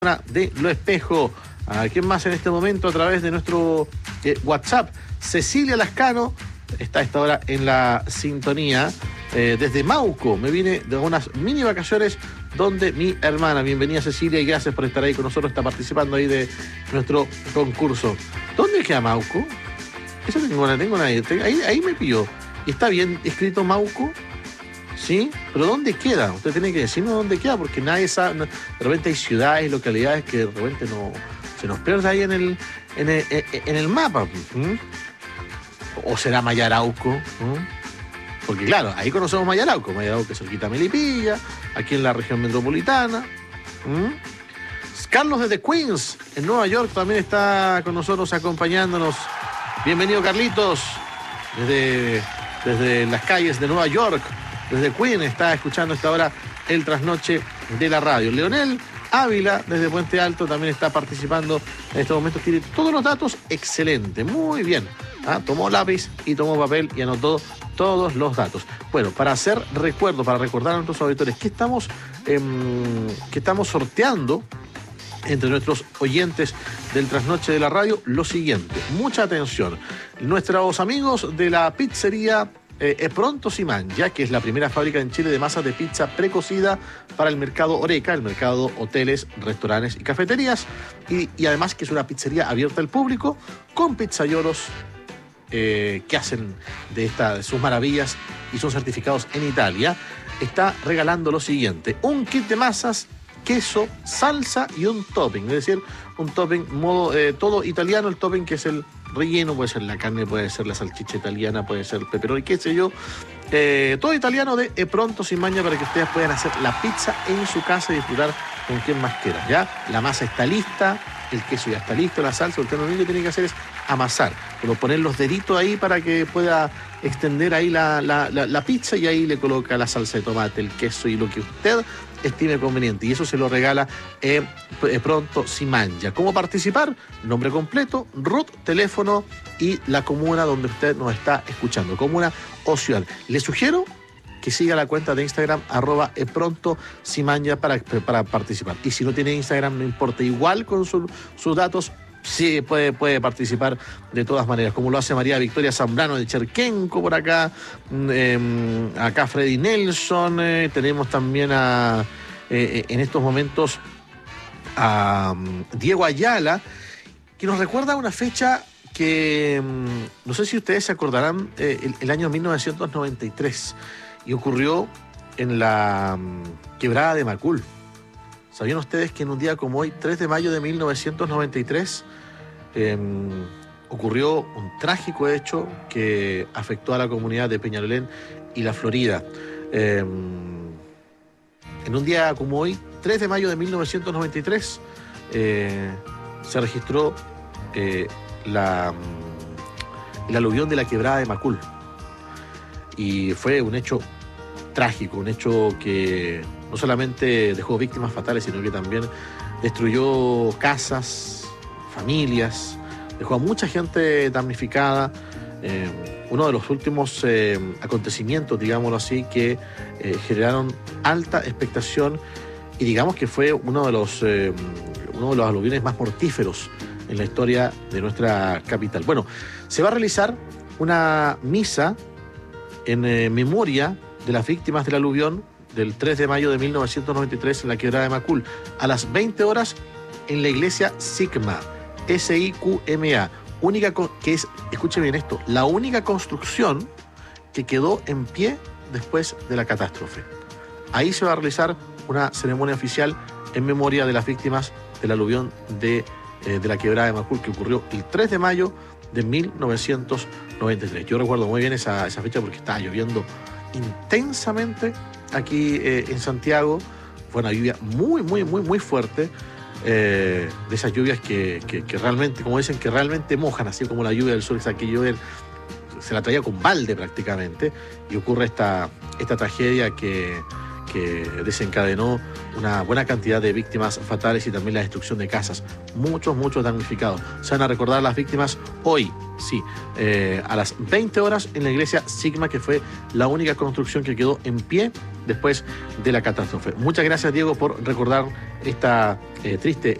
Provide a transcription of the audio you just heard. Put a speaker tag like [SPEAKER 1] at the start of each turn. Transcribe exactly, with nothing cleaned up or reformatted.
[SPEAKER 1] de Lo Espejo. ¿A quién más en este momento a través de nuestro eh, WhatsApp? Cecilia Lascano está a esta hora en la sintonía. Eh, desde Mauco, me vine de unas mini vacaciones donde mi hermana. Bienvenida, Cecilia, y gracias por estar ahí con nosotros. Está participando ahí de nuestro concurso. ¿Dónde queda Mauco? Eso tengo una, tengo una ahí, ahí me pilló. ¿Y está bien escrito Mauco? ¿Sí? ¿Pero dónde queda? Usted tiene que decirnos dónde queda, porque nadie sabe. No, de repente hay ciudades, localidades que de repente no se nos pierde ahí en el, en el, en el mapa. ¿Mm? ¿O será Mayarauco? ¿Mm? Porque claro, ahí conocemos Mayarauco. Mayarauco es cerquita a Melipilla, aquí en la región metropolitana. ¿Mm? Carlos desde Queens, en Nueva York, también está con nosotros acompañándonos. Bienvenido, Carlitos, desde, desde las calles de Nueva York. Desde Queen está escuchando a esta hora el trasnoche de la radio. Leonel Ávila, desde Puente Alto, también está participando en estos momentos. Tiene todos los datos, excelente, muy bien. ¿Ah? Tomó lápiz y tomó papel y anotó todos los datos. Bueno, para hacer recuerdo, para recordar a nuestros auditores que estamos, eh, que estamos sorteando entre nuestros oyentes del trasnoche de la radio, lo siguiente. Mucha atención. Nuestros amigos de la pizzería Eh, Epronto Simanja, que es la primera fábrica en Chile de masas de pizza precocida para el mercado Oreca, el mercado hoteles, restaurantes y cafeterías, y, y además que es una pizzería abierta al público con pizzaiolos eh, que hacen de, esta, de sus maravillas y son certificados en Italia. Está regalando lo siguiente: un kit de masas, queso, salsa y un topping, es decir, un topping modo eh, todo italiano, el topping que es el relleno, puede ser la carne, puede ser la salchicha italiana, puede ser el pepperoni, qué sé yo, eh, todo italiano de Epronto Simanja, para que ustedes puedan hacer la pizza en su casa y disfrutar con quien más quiera, ¿ya? La masa está lista, el queso ya está listo, la salsa, usted lo único que tiene que hacer es amasar, pero poner los deditos ahí para que pueda extender ahí la, la, la, la pizza, y ahí le coloca la salsa de tomate, el queso y lo que usted estime conveniente, y eso se lo regala eh, Epronto Simanja. ¿Cómo participar? Nombre completo, R U T, teléfono y la comuna donde usted nos está escuchando, comuna o ciudad. Le sugiero que siga la cuenta de Instagram arroba Epronto Simanja para, para participar, y si no tiene Instagram no importa, igual con su, sus datos sí puede, puede participar de todas maneras, como lo hace María Victoria Zambrano de Cherquenco por acá, eh, acá Freddy Nelson, eh, tenemos también a eh, en estos momentos a um, Diego Ayala, que nos recuerda una fecha que um, no sé si ustedes se acordarán, eh, el, el año mil novecientos noventa y tres, y ocurrió en la um, quebrada de Macul. ¿Sabían ustedes que en un día como hoy, tres de mayo de mil novecientos noventa y tres, eh, ocurrió un trágico hecho que afectó a la comunidad de Peñalolén y la Florida? Eh, en un día como hoy, tres de mayo de mil novecientos noventa y tres, eh, se registró eh, la, el aluvión de la quebrada de Macul. Y fue un hecho trágico, un hecho que no solamente dejó víctimas fatales, sino que también destruyó casas, familias, dejó a mucha gente damnificada. Eh, uno de los últimos eh, acontecimientos, digámoslo así, que eh, generaron alta expectación, y digamos que fue uno de los, eh, uno de los aluviones más mortíferos en la historia de nuestra capital. Bueno, se va a realizar una misa en eh, memoria de las víctimas del aluvión del tres de mayo de mil novecientos noventa y tres en la quebrada de Macul, a las veinte horas en la iglesia Sigma, S I Q M A, única que es, escuche bien esto, la única construcción que quedó en pie después de la catástrofe. Ahí se va a realizar una ceremonia oficial en memoria de las víctimas del aluvión de, eh, de la quebrada de Macul, que ocurrió el tres de mayo de mil novecientos noventa y tres. Yo recuerdo muy bien esa, esa fecha porque estaba lloviendo intensamente aquí eh, en Santiago. Fue una lluvia muy, muy, muy, muy fuerte, eh, de esas lluvias que, que, que realmente, como dicen, que realmente mojan, así como la lluvia del sur, esa que llover, se la traía con balde prácticamente, y ocurre esta, esta tragedia que, que desencadenó una buena cantidad de víctimas fatales y también la destrucción de casas. Muchos, muchos damnificados. Se van a recordar las víctimas hoy, sí, eh, a las veinte horas en la iglesia Sigma, que fue la única construcción que quedó en pie después de la catástrofe. Muchas gracias, Diego, por recordar esta eh, triste